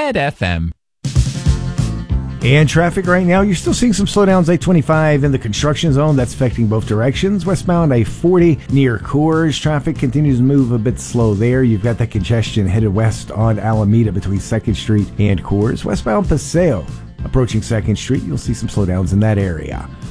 Red FM. And traffic right now, you're still seeing some slowdowns. I-25 in the construction zone. That's affecting both directions. Westbound I-40 near Coors. Traffic continues to move a bit slow there. You've got that congestion headed west on Alameda between 2nd Street and Coors. Westbound Paseo approaching 2nd Street. You'll see some slowdowns in that area.